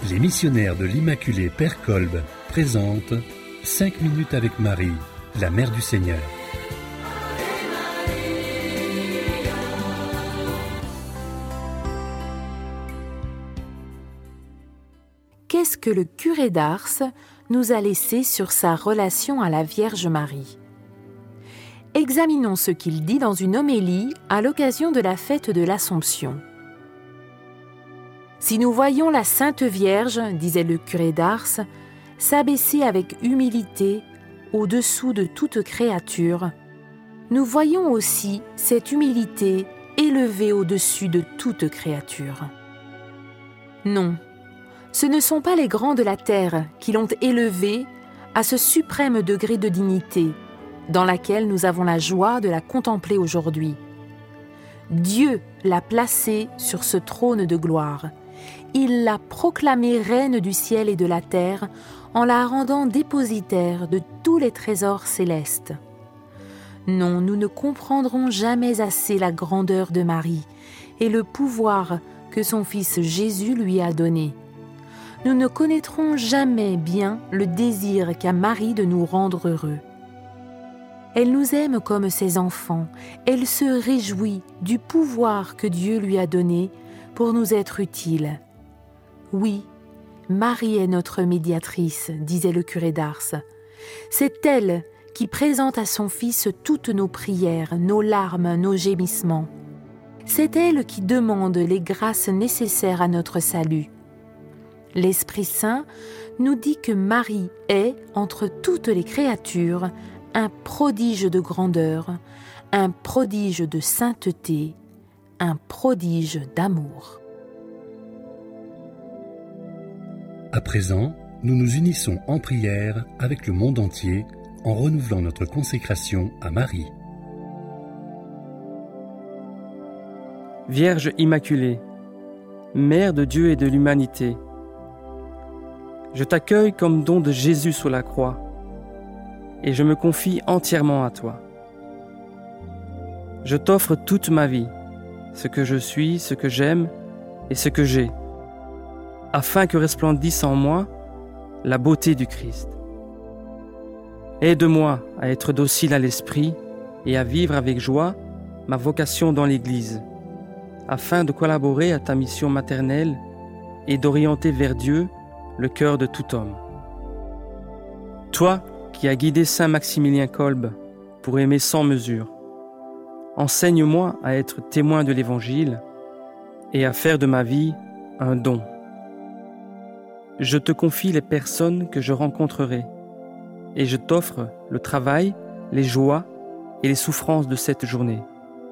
Les missionnaires de l'Immaculée Père Kolb présentent 5 minutes avec Marie, la Mère du Seigneur. Qu'est-ce que le curé d'Ars nous a laissé sur sa relation à la Vierge Marie? Examinons ce qu'il dit dans une homélie à l'occasion de la fête de l'Assomption. Si nous voyons la Sainte Vierge, disait le curé d'Ars, s'abaisser avec humilité au-dessous de toute créature, nous voyons aussi cette humilité élevée au-dessus de toute créature. Non, ce ne sont pas les grands de la terre qui l'ont élevée à ce suprême degré de dignité dans laquelle nous avons la joie de la contempler aujourd'hui. Dieu l'a placée sur ce trône de gloire. Il l'a proclamée reine du ciel et de la terre en la rendant dépositaire de tous les trésors célestes. Non, nous ne comprendrons jamais assez la grandeur de Marie et le pouvoir que son Fils Jésus lui a donné. Nous ne connaîtrons jamais bien le désir qu'a Marie de nous rendre heureux. Elle nous aime comme ses enfants, elle se réjouit du pouvoir que Dieu lui a donné pour nous être utile. Oui, Marie est notre médiatrice, disait le curé d'Ars. C'est elle qui présente à son Fils toutes nos prières, nos larmes, nos gémissements. C'est elle qui demande les grâces nécessaires à notre salut. L'Esprit Saint nous dit que Marie est, entre toutes les créatures, un prodige de grandeur, un prodige de sainteté, un prodige d'amour. À présent, nous nous unissons en prière avec le monde entier en renouvelant notre consécration à Marie. Vierge Immaculée, Mère de Dieu et de l'humanité, je t'accueille comme don de Jésus sur la croix et je me confie entièrement à toi. Je t'offre toute ma vie, ce que je suis, ce que j'aime et ce que j'ai, afin que resplendisse en moi la beauté du Christ. Aide-moi à être docile à l'esprit et à vivre avec joie ma vocation dans l'Église, afin de collaborer à ta mission maternelle et d'orienter vers Dieu le cœur de tout homme. Toi qui as guidé Saint Maximilien Kolb pour aimer sans mesure, enseigne-moi à être témoin de l'Évangile et à faire de ma vie un don. Je te confie les personnes que je rencontrerai et je t'offre le travail, les joies et les souffrances de cette journée.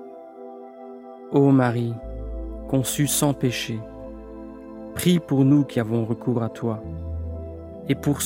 Ô Marie, conçue sans péché, prie pour nous qui avons recours à toi et pour